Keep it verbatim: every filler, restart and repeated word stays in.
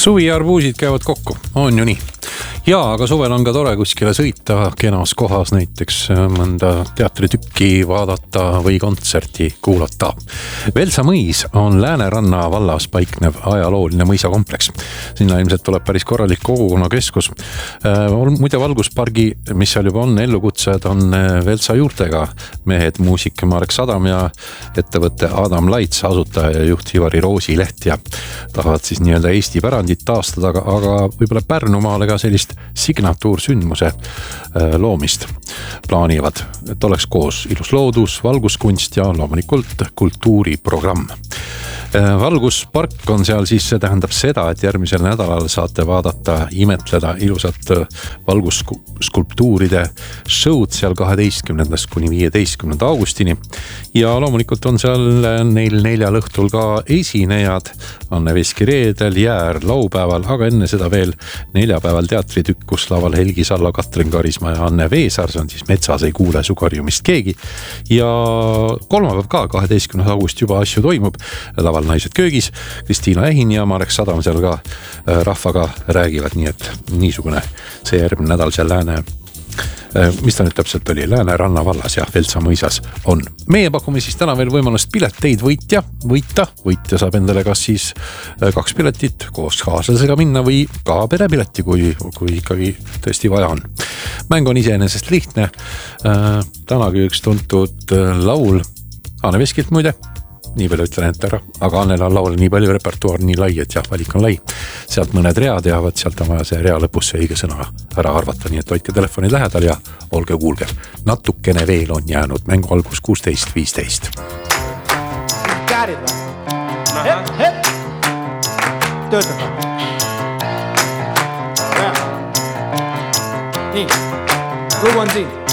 Suvi ja arbuusid käivad kokku, on ju nii. Ja, aga suvel on ka tore kuskile sõita kenas kohas, näiteks mõnda teatritükki vaadata või kontserti kuulata. Velsa mõis on Lääneranna vallas paiknev ajalooline mõisakompleks. Sinna ilmselt tuleb päris korralik kogukonna keskus. Muide Valguspargi, mis seal juba on, ellukutsed on Velsa juurtega mehed, muusik Marek Sadam ja ettevõtte Adam Laits, asutaja ja juht Ivari Roosileht ja tahavad siis nii-öelda Eesti pärandit taastada, aga võib-olla Pärnumaale ka sellist signatuursündmuse loomist plaanivad, et oleks koos ilus loodus, valguskunst ja loomulikult kultuuriprogramm. Valguspark on seal siis, see tähendab seda, et järgmisel nädalal saate vaadata, imetleda ilusat valgusskulptuuride showd seal kaheteistkümnendast kuni viieteistkümnenda augustini. Ja loomulikult on seal neil neljal õhtul ka esinejad, Anne Veski reedel, Jäär laupäeval, aga enne seda veel neljapäeval teatritükk, kus laval Helgi Salla, Katrin Karisma ja Anne Veesar, see on siis Metsas ei kuule su karjumist keegi. Ja kolmapäev ka, kaheteistkümnes august juba asju toimub, laval Naised köögis, Kristiina Ehin ja Marek Sadam seal ka rahvaga räägivad, nii et niisugune see järgmine nädal seal Lääne, mis ta nüüd täpselt oli, Lääneranna vallas ja Velsa mõisas on. Meie pakume siis täna veel võimalust pileteid võitja, võita, võitja saab endale kas siis kaks piletit koos kaaslasega minna või ka perepileti, kui, kui ikkagi tõesti vaja on. Mäng on iseenesest lihtne, tänagi üks tuntud laul Anne Veskilt muide, nii palju ütlen ette ära, aga Annel on laul nii palju repertuaar nii lai, et jah, valik on lai. Sealt mõned read ja võt sealt on vaja see rea lõpus see õige sõna ära arvata, nii et hoidke telefoni lähedal ja olge kuulge. Natukene veel on jäänud, mängu algus kuusteist viisteist. Käärid või? Hepp, hepp! Töötab või? Nii, klubu on siin.